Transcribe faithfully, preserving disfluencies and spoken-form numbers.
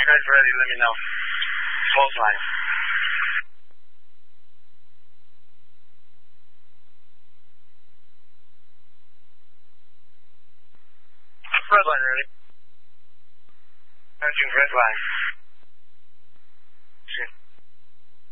guys ready, let me know. Close line. Red line ready. Engine red line.